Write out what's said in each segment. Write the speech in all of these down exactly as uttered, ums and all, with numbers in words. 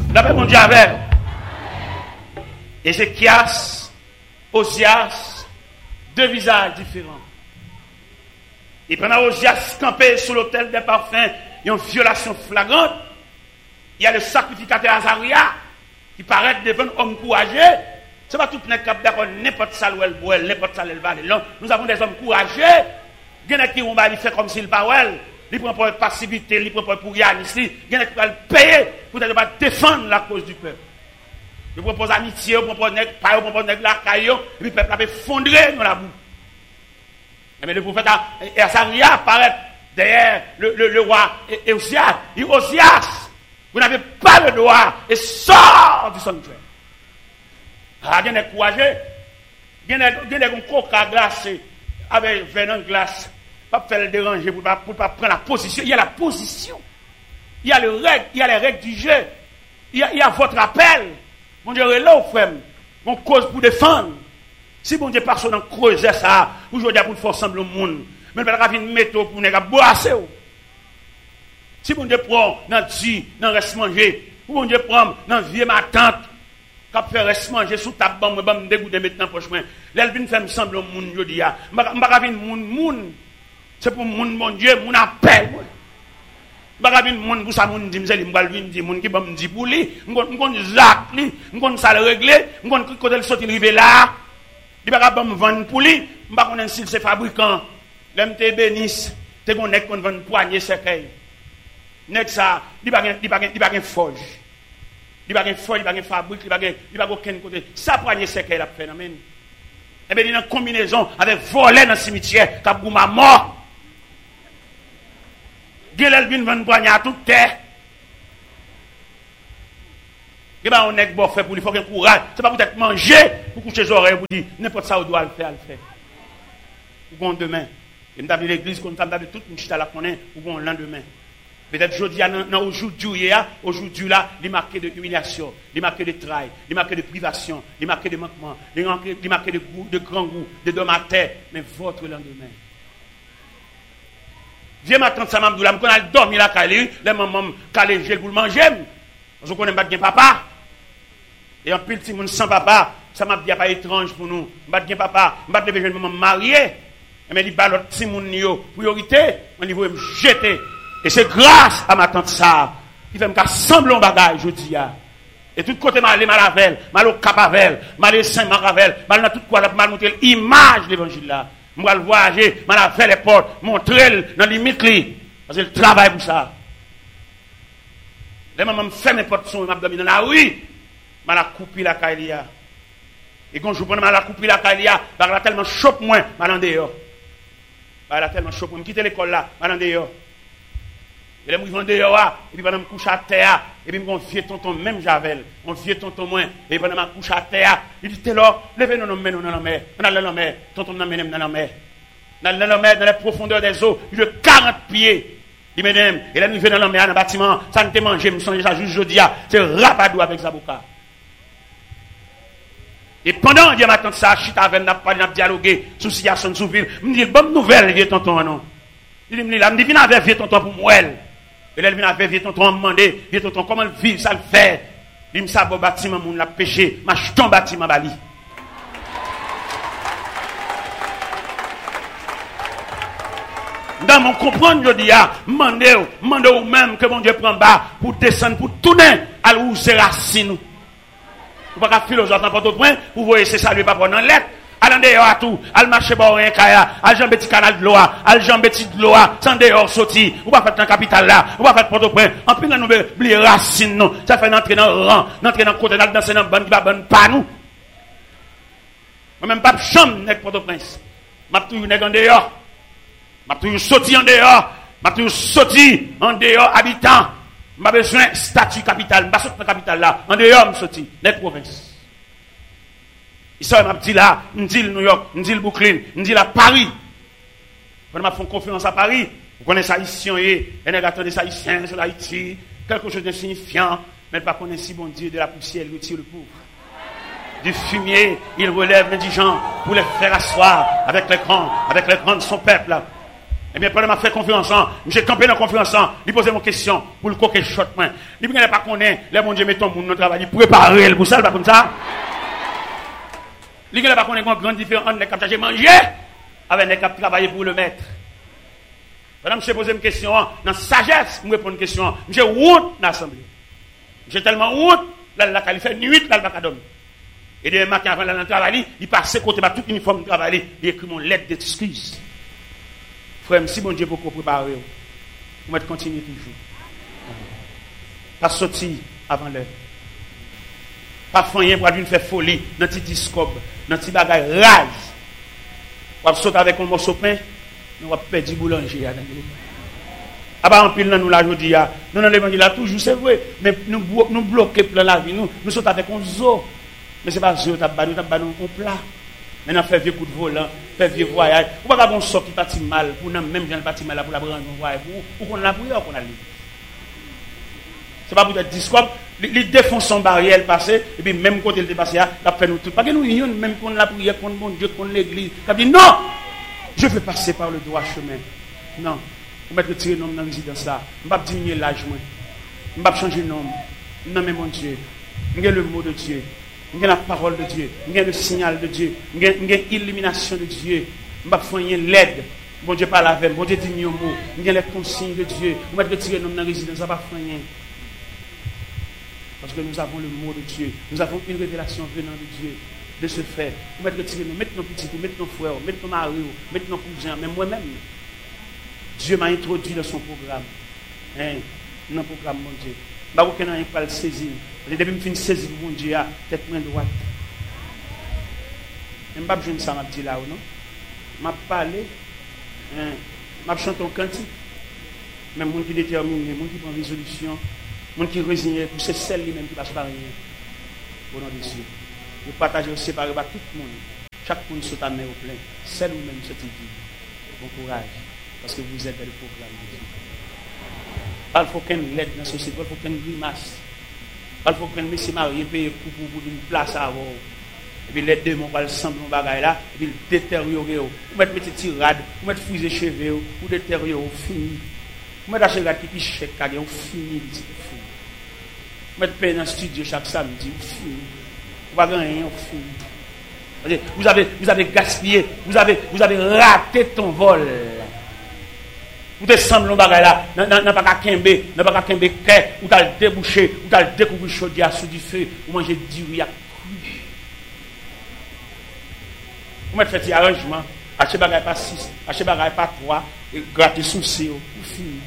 D'après mon Dieu avec. Ézéchias, Osias, deux visages différents. Et pendant Osias campé sous l'autel des parfums, il y a une violation flagrante. Il y a le sacrificateur Azaria qui paraît devant un homme courageux. Ce n'est pas tout le monde qui est d'accord, n'importe ça où elle boit, n'importe ça où elle va. Nous avons des hommes courageux. Il y en a qui vont faire comme s'ils parlent. Ils prennent pour passivité, ils prennent pour rien ici. Il y en a qui vont payer pour ne pas défendre la cause du peuple. Ils proposent amitié, ils proposent la caillou, et puis le peuple a fondré dans la boue. Mais le prophète Azaria apparaît derrière le, le, le roi Osias. Il dit Osias, vous n'avez pas le droit et sort du sanctuaire. Ah, il y a des courageux. Il y a des coca glacés avec venin glace. Pas faire le déranger pour ne pas, pas prendre la position. Il y a la position. Il y a, le règle, il y a les règles du jeu. Il y a, il y a votre appel. Mon Dieu est là au frère. On cause pour défendre. Si mon Dieu personne en creuser ça, aujourd'hui pour faire sembler au monde. Mais il va y une méthode pour ne boisser. Si mon Dieu prend dans le dit, dans le reste manger, ou mon Dieu prend dans le vieux ma tante, quand fait reste manger sous ta banque, je vais me dégoûter maintenant prochainement. L'elvin fait me sembler au monde aujourd'hui. Je ne vais pas venir monde monde. C'est pour mon mon Dieu, mon appel. Je ne vais pas venir monde pour ça monde dit, je vais venir dire monde qui va me dire pour lui, je vais zac lui, je vais ça le régler, je vais côté le sortir river là. Il va pas me vendre pour lui, je ne vais pas connaître si c'est fabricant. L'M T bénisse, tu connais qu'on vend poignée cercueil. Nek ça, il va il va il va forge. Il va pas forge, il va fabrique, il va il va aucun côté. Ça poignée cercueil la phénomène. Eh bien, il y a une combinaison avec voler dans le cimetière, qui a boum à mort. Gélel vient vendre poignée à toute terre. Et bien, on est bon fait pour lui, il faut qu'il courage. Ce n'est pas peut-être manger pour coucher les oreilles, pour dire n'importe ça, on doit le faire, le faire. Ou demain. Et nous avons l'église, comme nous avons toute une chita la connaît, ou le lendemain. Peut-être aujourd'hui, aujourd'hui, aujourd'hui là, il est marqué de humiliation, il est marqué de travail, il est marqué de privation, il est marqué de manquement, il est marqué de, goût, de grand goût, de dom à terre, mais votre lendemain. Viens ma tante Samam Doula, quand elle dormit là, les mamans, quand les gels pour manger, parce qu'on n'aime pas bien papa. Et en plus, si on sans papa, ça m'a dit pas étrange pour nous. Je ne pas papa, je ne vais pas maman mariée. Mais il balot si mon yo priorité, on niveau me jeter. Et c'est grâce à ma tante ça qui fait me sembler un bagage je dis ya. Et tout côté mal mal avec, mal au Capavel, mal Saint Maravel, mal dans tout quoi mal montrer l'image de l'évangile là. Moi le voyager, mal avec les portes, montrer dans limite li parce que le travail pour ça. Les maman me fait mes portes son m'a dormi dans la rue, mal a coupé la caïlia. Et quand je prends mal a coupé la caïlia, par là tellement chope moins mal en dehors. Par là tellement chope moi quitter l'école là, mal en dehors. Et là, je vais dehors, et puis pendant que je couche à terre, et puis mon vieux tonton, même Javel, mon vieux tonton moins, et pendant que je couche à terre, il dit, t'es là, levez nous dans la mer, dans la mer, tonton nous mène dans la mer. Dans la mer, dans la profondeur des eaux, il a quarante pieds. Il me dit, et là, nous venons dans la mer, dans le bâtiment, ça ne te mange, je me sens déjà juste jeudi, c'est rapadou avec Zabouka. Et pendant que je m'attends ça, je suis avec n'a pas dialogué sur situation sous ville, je me dis, bonne nouvelle, vieux tonton, non. Il me dit, là, je me dis, viens avec vieux tonton pour moi. Et là, il vient avec vieux tonton demandé, vieux tonton, comment le vivre, ça le fait. Il me dit, ça, bon bâtiment, mon l'a péché, ma jeton bâtiment, bali. Dans mon comprendre, je dis, ah, mandez, mandez ou même que mon Dieu prend bas pour descendre, pour tourner à l'où c'est racine. Vous ne pouvez pas philosophe n'importe au point, vous voyez, c'est ça, lui, pas prendre en lettre. Allez dehors à tout, allez marcher bon rien kaya, allez jambe petit canal de l'eau, allez jambe petit de l'eau, sans dehors sorti, ou pas faire dans capital là, ou pas faire Port-au-Prince, en plus nous oublier racine non, ça fait entrer dans le rang, entrer dans le côté dans danser dans bonne qui va bonne pas nous. Moi même pas chambre avec Port-au-Prince. M'a toujours nèg en dehors. M'a toujours sorti en dehors, m'a toujours sorti en dehors habitant. M'a besoin statut capital, m'a sorti dans capital là, en dehors me sorti, net province. Ici, m'a dit là, me dit New York, me dit le Brooklyn, me dit là Paris. Quand m'a fait confiance à Paris, vous connaissez haïtien et les attendent ça haïtien sur l'Haïti, quelque chose de signifiant, mais pas connaître si bon Dieu de la poussière il retire le pauvre. Du fumier, il relève l'indigent pour les faire asseoir avec les grands, avec les grands de son peuple. Eh bien, pendant que je fais conférence, je campé dans la conférence, il posait mon question pour le coquet shot. Il ne pas connaître, les bon Dieu met ton monde dans le travail, il préparer pour ça, pas comme ça. Il ne pas connaître une grande différence entre les capteurs manger avec les capteurs travailler pour le maître. Pendant que je pose une question, dans la sagesse, je réponds une question. J'ai honte dans l'assemblée. J'ai tellement honte, là, là, il fait nuit, là, il va dormir. Et demain matin, avant d'aller travailler, il passe côté de tout uniforme de travail, il écrit mon lettre d'excuse. Frère, si bon Dieu peut préparer, vous mettez continuer toujours. Pas sortir avant l'heure. Pas faire rien pour faire folie dans petit discours, dans petit bagage rage. Pas sauter avec un morceau de pain, nous va perdre du boulanger. Ah bah en pile nous la jodi a, nous dans l'évangile là toujours c'est vrai, mais nous nous bloquer plein la vie, nous nous sautons avec un zoo. Mais c'est pas zoo, t'as pas nous t'as pas nous on plat. Maintenant faire vieux coup de volant, faire vieux voyage. Ou pas bon sort qui parti mal pour nous même gens parti mal là pour la prendre un voyage pour pour qu'on la prière qu'on a lu. C'est pas pour être discours, les défense son barrière passé et puis même côté le dépassé là, la fait nous tout. Parce que nous union même qu'on la prière contre mon Dieu, contre l'église. Ça dit non. Je veux passer par le droit chemin. Non. Je vais retirer le nom dans la résidence là. Je ne vais pas diminuer l'âge. Je ne vais pas changer le nom. Non, mais mon Dieu. Je le mot de Dieu. Je la parole de Dieu. Je le signal de Dieu. Je l'illumination de Dieu. Je ne vais pas faire l'aide. Bon Dieu parle avec moi. Bon Dieu dit mieux mot. Je les consignes de Dieu. Je vais retirer le nom dans la résidence. Je ne vais pas faire rien. Parce que nous avons le mot de Dieu. Nous avons une révélation venant de Dieu. De ce fait, vous mettez retirer nous, mettez nos petits, mettez nos frères, mettez nos maris, mettez nos cousins, même moi-même. Dieu m'a introduit dans son programme. Hein, dans le programme, mon Dieu. Je ne sais pas si je le saisir. Depuis que je finis de saisir mon Dieu, tête main droite. Je ne sais pas si je ça m'a dit là ou non. Je m'a parlé. Je m'a chanté un cantique. Même les gens qui déterminent, les gens qui prennent résolution, les gens qui résignent, pour c'est celle même qui passe par rien. Au nom de Dieu. Vous partagez, vous séparez par tout le monde. Chaque monde se ta main au plein. Celle ou même cette vie. Bon courage. Parce que vous êtes dans le programme de Dieu. Il faut qu'un l'aide dans la société. Il faut qu'un grimace. Il faut qu'un monsieur marié paye pour pour une place à avoir. Et puis les deux mon va le sembler mon bagage là. Et puis détériorer. Vous mettez mettre tirade. Vous mettez friser cheveux. Vous détériorer. Fini. Vous mettez acheter qui qui chèque. Vous fini. Vous mettez payer dans le studio chaque samedi. Fini. Vous avez, vous avez, vous avez gaspillé, vous avez, vous avez raté ton vol. Vous descendez le bagage là, n'a pas qu'à quimber, n'a pas qu'à quimber, vous allez déboucher, vous allez découvrir chaudière sous du feu, vous mangez du riz à cru. Vous mettez fait arrangement, achetez bagage pas six, achetez bagage pas trois, et grattez souci, vous finissez.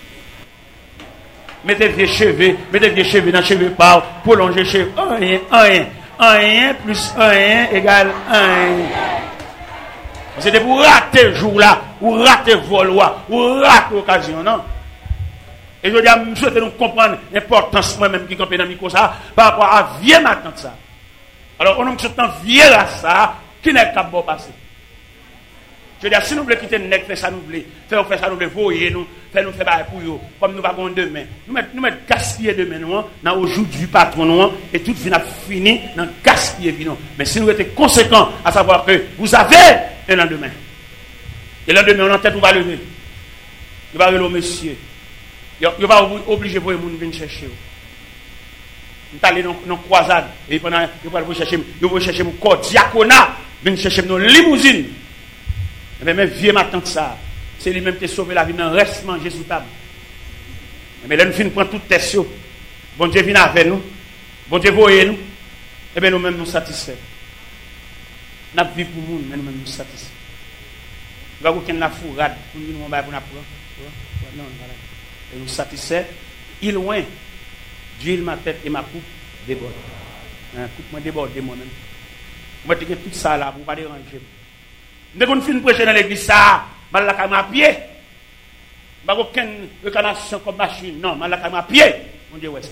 Mettez vieux cheveux, mettez vieux cheveux dans cheveux par, prolonger cheveux, rien, rien. un plus un égale un. C'était pour rater le jour là, ou rater le vol, ou rater l'occasion, non? Et je dis à souhaite nous comprendre l'importance moi-même qui campé dans le micro ça, par rapport à vieux matin ça. Alors, on nous souhaite vieux à ça, qui n'est pas bon passé. Je veux dire, si nous voulons quitter le nec, faire ça nous voulons, faire ça nous voulons, voyer nous, faire nous faire pour eux, comme nous avons demain. Nous mettons nous mettre gaspiller demain, nous, dans aujourd'hui patron, nous, et tout vient fini dans gaspiller, nous. Mais si nous étions conséquents, à savoir que vous avez un lendemain. Et le lendemain, on en tête, on va lever. On va lever au monsieur. Il va obliger pour les gens de venir chercher. Nous allons aller dans une croisade, et pendant, il va chercher, il va chercher mon corps diaconat, venir chercher nos limousines. Mais même vieux ma tante ça, c'est lui-même qui a sauvé la vie, non reste manger sous table. Mais là, nous finissons prendre toute tête. Bon Dieu vient avec nous. Bon Dieu voyez nous. Et bien nous-mêmes nous satisfaits. Nous vivons pour nous, mais nous-mêmes nous satisfaits. Nous avons aucune la fourrade pour nous pour nous apprendre. Non, voilà. Et nous satisfaits. Il loin, d'huile ma tête et ma coupe déborde. La coupe m'a débordé moi-même. Moi, je tout ça là pour ne pas déranger. Dès qu'on finit de prêcher dans l'église, ça, je vais à pied. Je n'ai aucune reconnaissance comme machine. Non, je vais à pied. Mon Dieu, ouais ça.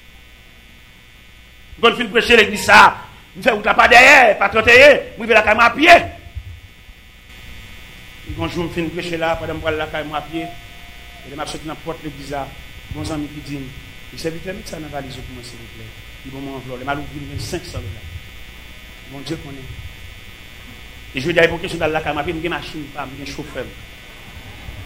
Dès qu'on finit de prêcher dans l'église, ça, je fais pas derrière, pas trotter, je vais à pied. Un jour, je finis de prêcher là, pendant que je vais à pied. Et je suis dans la porte de l'église, mon ami qui dit, il s'est vite mis ça dans la valise pour moi, s'il vous plaît. Il va m'envoyer. Il m'a ouvert cinq cents dollars. Mon Dieu connaît. Et je vais dire pour question dans la caméra, j'ai une machine, pas un chauffeur.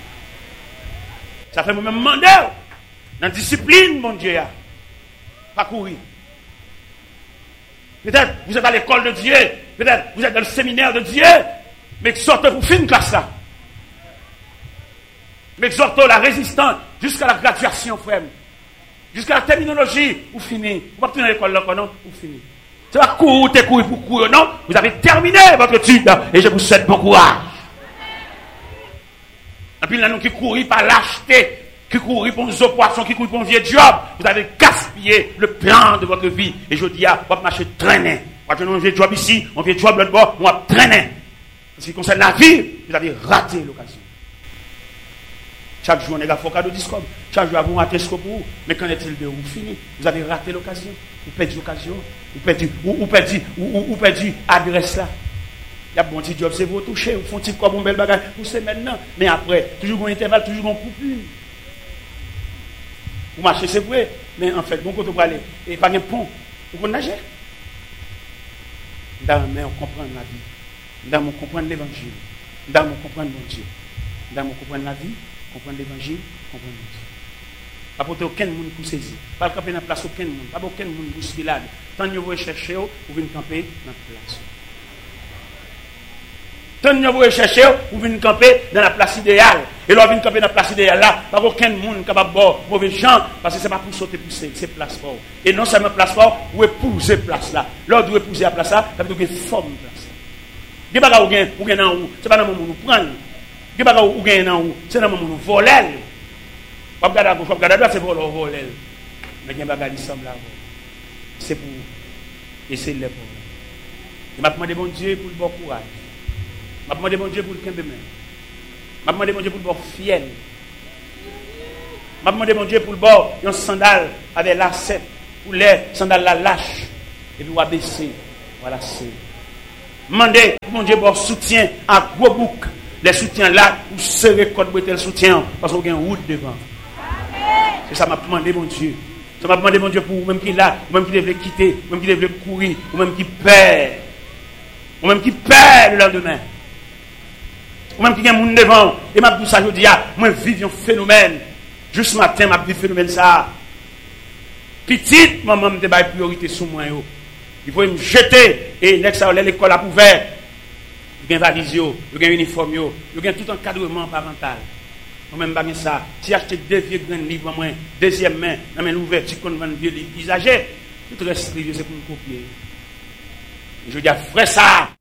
Ça fait moi-même demander dans la discipline, mon Dieu. Pas courir. Peut-être vous êtes à l'école de Dieu. Peut-être vous êtes dans le séminaire de Dieu. Mais sortez pour finir une classe là. Mais exhortons la résistance jusqu'à la graduation, frère. Jusqu'à la terminologie, vous finissez. Vous ne pouvez pas à l'école là, non? Vous finissez. C'est pas courir, t'es courir pour courir, non? Vous avez terminé votre étude et je vous souhaite bon courage. Et puis là, nous qui courons par lâcheté, qui courent pour nos poissons, qui courent pour un vieux job, vous avez gaspillé le plan de votre vie. Et je dis, ah, vous va marcher traîner. Quand on a un vieux job ici, un vieux job l'autre bord, on va traîner. En ce qui concerne la vie, vous avez raté l'occasion. Chaque jour, on est là, il faut cadeau discours. Chaque jour, vous ratez ce que vous. Mais qu'en est-il de vous? Fini. Vous avez raté l'occasion. Vous perdez l'occasion. Vous perdez, ou, ou perdez, ou, ou perdez l'adresse là. Il y a un bon petit job, c'est vous toucher. Vous font un petit comme un bel bagage. Vous savez maintenant. Mais après, toujours un intervalle, toujours un coupure. Vous marchez, c'est vrai. Mais en fait, bon côté pour aller. Et pas un pont. Vous pouvez nager. Dans mais on comprend la vie. Dans on comprend l'évangile. Dans on comprend mon Dieu. Dans on comprend la vie. Comprendre l'évangile, comprendre le Dieu. Pas pour aucun monde pour saisir. Pas camper dans la place aucun monde. Pas aucun monde pour se là. Tant que vous cherchez, vous venez camper dans la place. Tant que vous cherchez, vous venez camper dans la place idéale. Et là, vous venez camper dans la place idéale là. Pas aucun monde capable de boire mauvais gens. Parce que ce n'est pas pour sauter pour c'est place fort. Et non seulement place fort, vous épousez place là. Là, vous épousez la place là, ça veut dire que vous forme place là. Vous n'avez pas de dans où. Ce n'est pas dans le moment où vous prenez. Qui va ou gagner dans où c'est dans le moment où voler pas regarder à gauche pas regarder à droite c'est voler voler mais il y a bagarre semble là c'est pour essayer de le pour il m'a demandé bon Dieu pour le bon courage m'a demandé bon Dieu pour le camp de main m'a demandé bon Dieu pour le bon fiel m'a demandé bon Dieu pour le bon un sandal avec lacet pour les sandales la lâche et puis on va baisser voilà c'est demander bon Dieu pour soutien à gros bouc. Les soutiens là, vous serez code pour le soutien, parce qu'on a une route devant. C'est ça m'a demandé, mon Dieu. Ça m'a demandé, mon Dieu, pour vous-même qui est là, vous-même qui devez quitter, vous-même qui devez courir, vous-même qui perd, vous-même qui perd le lendemain. Vous-même qui a un monde devant. Et m'a dit ça, je dis, ah, moi, vive un phénomène. Juste ce matin, m'a dit phénomène ça. Petite, maman, me débat priorité sur moi. Il faut me jeter, et next, ça, l'école a ouvert. Il y a un valise, il y a un uniforme, il y a tout encadrement parental. Moi-même, je ça. Si j'achète deux vieux grands livres, moi, deuxième main, dans mes ouvertures qu'on vend vieux livres usagés, tout reste c'est pour me copier. Je dis, frère, ça.